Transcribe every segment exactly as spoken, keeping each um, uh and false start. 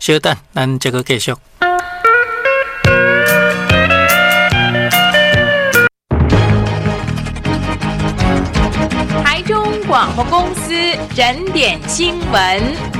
稍等，咱这个继续。 台中广播公司整点新闻。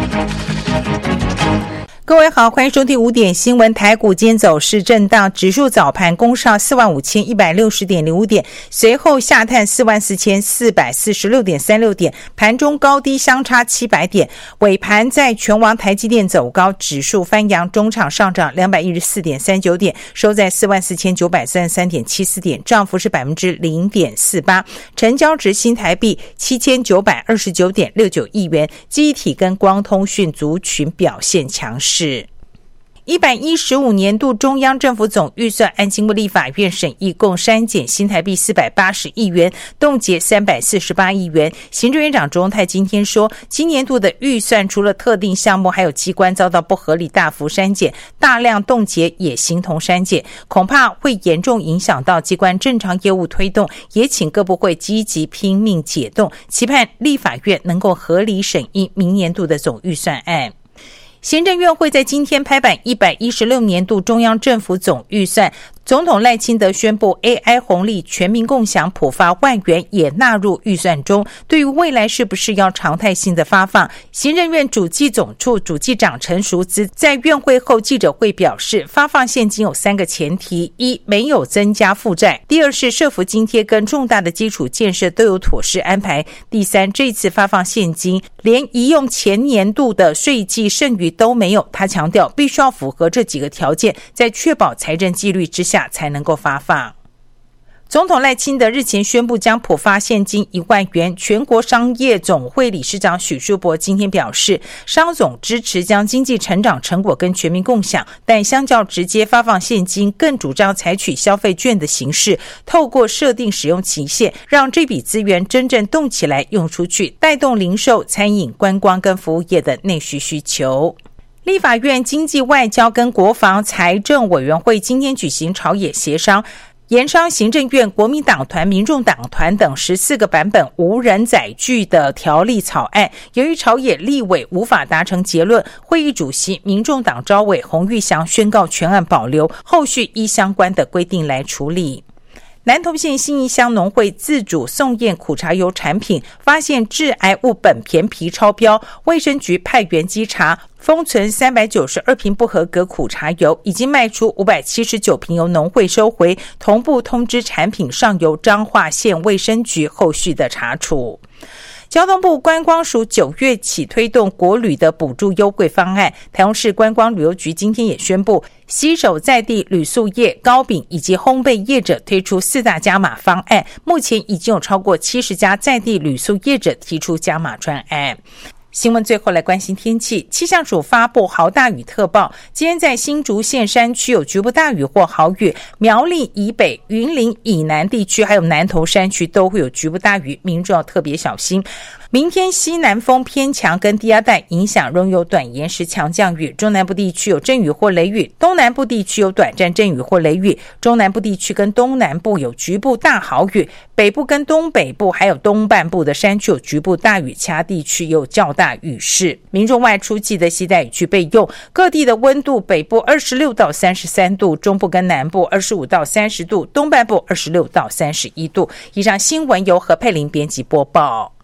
各位好，欢迎收听五点新闻。台股今天走势震荡，指数早盘攻上四万五千一百六十点零五点，随后下探四万四千四百四十六点三六点，盘中高低相差七百点。尾盘在全网台积电走高，指数翻扬，中场上涨两百一十四点三九点，收在四万四千九百三十三点七四点，涨幅是百分之零点四八。成交值新台币七千九百二十九点六九亿元，记忆体跟光通讯族群表现强势。一百一十五年度中央政府总预算按经过立法院审议，共删减新台币四百八十亿元，冻结三百四十八亿元。行政院长周荣泰今天说，今年度的预算除了特定项目还有机关遭到不合理大幅删减，大量冻结也形同删减，恐怕会严重影响到机关正常业务推动，也请各部会积极拼命解冻，期盼立法院能够合理审议明年度的总预算案。行政院会在今天拍板一百一十六年度中央政府总预算，总统赖清德宣布 A I 红利全民共享普发万元也纳入预算中。对于未来是不是要常态性的发放，行政院主计总处主计长陈淑姿在院会后记者会表示，发放现金有三个前提：一、没有增加负债；第二是社福津贴跟重大的基础建设都有妥善安排；第三，这次发放现金连移用前年度的税季剩余都没有。他强调，必须要符合这几个条件，在确保财政纪律之下才能够发放。总统赖清德日前宣布将普发现金一万元，全国商业总会理事长许书博今天表示，商总支持将经济成长成果跟全民共享，但相较直接发放现金，更主张采取消费券的形式，透过设定使用期限，让这笔资源真正动起来用出去，带动零售、餐饮、观光跟服务业的内需需求。立法院经济外交跟国防财政委员会今天举行朝野协商，研商行政院、国民党团、民众党团等十四个版本无人载具的条例草案。由于朝野立委无法达成结论，会议主席民众党召委洪玉祥宣告全案保留，后续依相关的规定来处理。南投县信义乡农会自主送验苦茶油产品，发现致癌物苯醃醅超标，卫生局派员稽查，封存三百九十二瓶不合格苦茶油，已经卖出五百七十九瓶，由农会收回，同步通知产品上由彰化县卫生局后续的查处。交通部观光署九月起推动国旅的补助优惠方案，台中市观光旅游局今天也宣布，携手在地旅宿业、糕饼以及烘焙业者推出四大加码方案，目前已经有超过七十家在地旅宿业者提出加码专案。新闻最后来关心天气，气象署发布豪大雨特报，今天在新竹县山区有局部大雨或豪雨，苗栗以北、云林以南地区还有南投山区都会有局部大雨，民众要特别小心。明天西南风偏强，跟低压带影响，仍有短延时强降雨，中南部地区有阵雨或雷雨，东南部地区有短暂阵雨或雷雨，中南部地区跟东南部有局部大豪雨，北部跟东北部还有东半部的山区有局部大雨，其他地区有较大雨势，民众外出记得携带雨具备用。各地的温度，北部二十六到三十三度，中部跟南部二十五到三十度，东半部二十六到三十一度。以上新闻由何佩玲编辑播报。